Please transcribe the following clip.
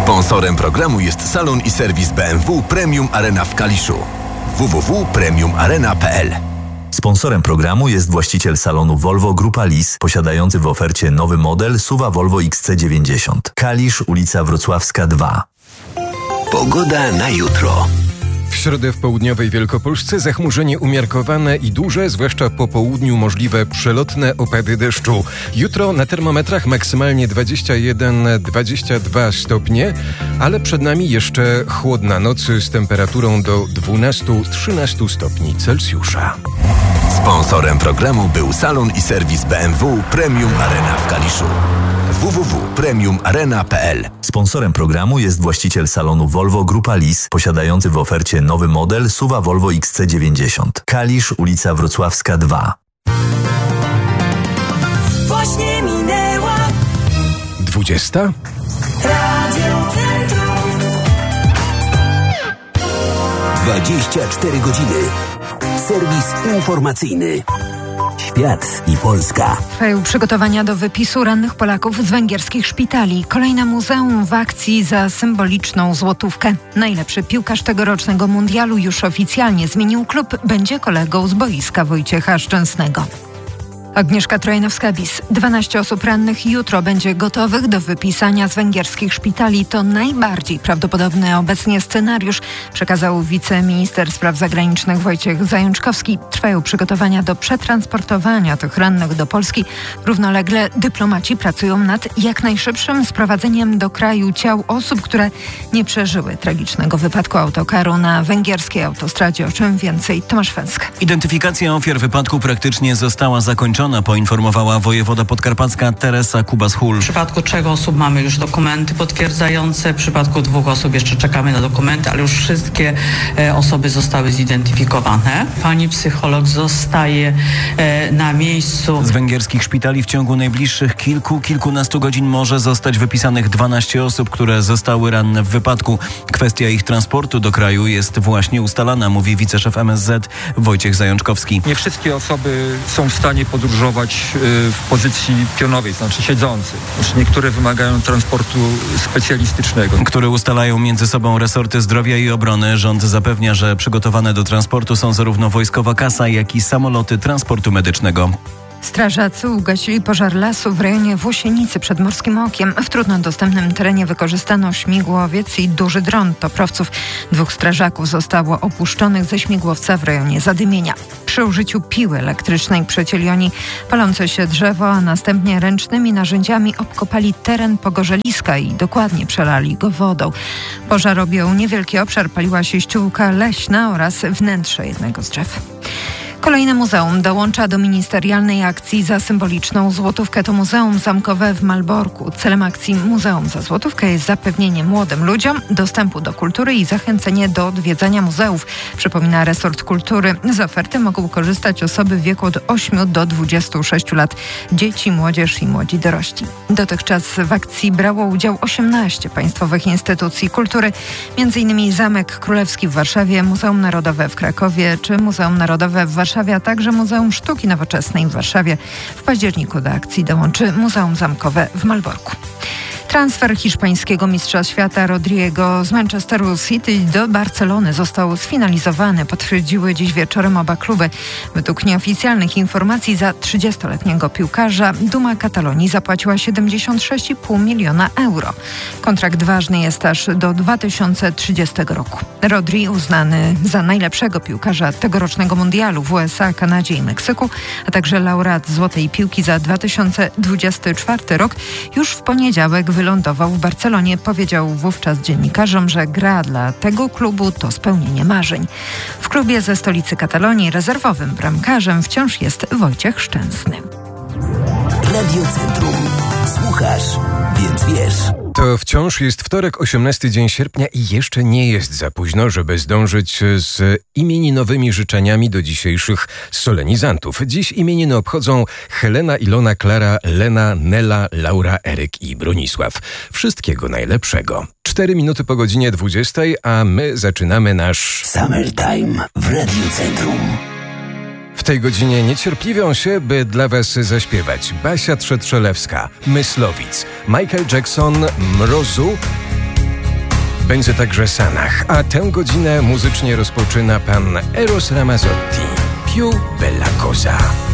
Sponsorem programu jest salon i serwis BMW Premium Arena w Kaliszu. www.premiumarena.pl. Sponsorem programu jest właściciel salonu Volvo Grupa Lis, posiadający w ofercie nowy model SUV Volvo XC90. Kalisz, ulica Wrocławska 2. Pogoda na jutro. W środę w południowej Wielkopolsce zachmurzenie umiarkowane i duże, zwłaszcza po południu możliwe przelotne opady deszczu. Jutro na termometrach maksymalnie 21-22 stopnie, ale przed nami jeszcze chłodna noc z temperaturą do 12-13 stopni Celsjusza. Sponsorem programu był salon i serwis BMW Premium Arena w Kaliszu. www.premiumarena.pl. Sponsorem programu jest właściciel salonu Volvo Grupa Lis, posiadający w ofercie nowy model SUV Volvo XC90. Kalisz, ulica Wrocławska 2. Właśnie minęła 20. Radio Centrum. 24 godziny. Serwis informacyjny. Świat i Polska. Trwają przygotowania do wypisu rannych Polaków z węgierskich szpitali. Kolejne muzeum w akcji za symboliczną złotówkę. Najlepszy piłkarz tegorocznego mundialu już oficjalnie zmienił klub. Będzie kolegą z boiska Wojciecha Szczęsnego. Agnieszka Trojanowska-Bis. 12 osób rannych jutro będzie gotowych do wypisania z węgierskich szpitali. To najbardziej prawdopodobny obecnie scenariusz, przekazał wiceminister spraw zagranicznych Wojciech Zajączkowski. Trwają przygotowania do przetransportowania tych rannych do Polski. Równolegle dyplomaci pracują nad jak najszybszym sprowadzeniem do kraju ciał osób, które nie przeżyły tragicznego wypadku autokaru na węgierskiej autostradzie. O czym więcej Tomasz Węsk. Identyfikacja ofiar wypadku praktycznie została zakończona, poinformowała wojewoda podkarpacka Teresa Kubas-Hul. W przypadku 3 osób mamy już dokumenty potwierdzające, w przypadku 2 osób jeszcze czekamy na dokumenty, ale już wszystkie osoby zostały zidentyfikowane. Pani psycholog zostaje na miejscu. Z węgierskich szpitali w ciągu najbliższych kilkunastu godzin może zostać wypisanych 12 osób, które zostały ranne w wypadku. Kwestia ich transportu do kraju jest właśnie ustalana, mówi wiceszef MSZ Wojciech Zajączkowski. Nie wszystkie osoby są w stanie podróżować w pozycji pionowej, znaczy siedzącej. Znaczy niektóre wymagają transportu specjalistycznego, który ustalają między sobą resorty zdrowia i obrony. Rząd zapewnia, że przygotowane do transportu są zarówno wojskowa kasa, jak i samoloty transportu medycznego. Strażacy ugasili pożar lasu w rejonie Włosienicy przed Morskim Okiem. W trudno dostępnym terenie wykorzystano śmigłowiec i duży dron toprowców. 2 strażaków zostało opuszczonych ze śmigłowca w rejonie zadymienia. Przy użyciu piły elektrycznej przecięli oni palące się drzewo, a następnie ręcznymi narzędziami obkopali teren pogorzeliska i dokładnie przelali go wodą. Pożar objął niewielki obszar, paliła się ściółka leśna oraz wnętrze jednego z drzew. Kolejne muzeum dołącza do ministerialnej akcji za symboliczną złotówkę. To Muzeum Zamkowe w Malborku. Celem akcji Muzeum za Złotówkę jest zapewnienie młodym ludziom dostępu do kultury i zachęcenie do odwiedzania muzeów. Przypomina resort kultury. Z oferty mogą korzystać osoby w wieku od 8 do 26 lat. Dzieci, młodzież i młodzi dorośli. Dotychczas w akcji brało udział 18 państwowych instytucji kultury, m.in. Zamek Królewski w Warszawie, Muzeum Narodowe w Krakowie czy Muzeum Narodowe w Warszawie, a także Muzeum Sztuki Nowoczesnej w Warszawie. W październiku do akcji dołączy Muzeum Zamkowe w Malborku. Transfer hiszpańskiego mistrza świata Rodriego z Manchesteru City do Barcelony został sfinalizowany. Potwierdziły dziś wieczorem oba kluby. Według nieoficjalnych informacji za 30-letniego piłkarza Duma Katalonii zapłaciła 76,5 miliona euro. Kontrakt ważny jest aż do 2030 roku. Rodri, uznany za najlepszego piłkarza tegorocznego mundialu w USA, Kanadzie i Meksyku, a także laureat Złotej Piłki za 2024 rok, już w poniedziałek wylądował w Barcelonie. Powiedział wówczas dziennikarzom, że gra dla tego klubu to spełnienie marzeń. W klubie ze stolicy Katalonii rezerwowym bramkarzem wciąż jest Wojciech Szczęsny. Radio Centrum. Słuchasz, więc wiesz. To wciąż jest wtorek, 18 dzień sierpnia i jeszcze nie jest za późno, żeby zdążyć z imieninowymi życzeniami do dzisiejszych solenizantów. Dziś imieniny obchodzą Helena, Ilona, Klara, Lena, Nela, Laura, Eryk i Bronisław. Wszystkiego najlepszego. 4 minuty po godzinie 20, a my zaczynamy nasz Summertime w Radio Centrum. W tej godzinie niecierpliwią się, by dla Was zaśpiewać Basia Trzetrzelewska, Myslowic, Michael Jackson, Mrozu, będzie także Sanach, a tę godzinę muzycznie rozpoczyna pan Eros Ramazzotti. Più bella cosa.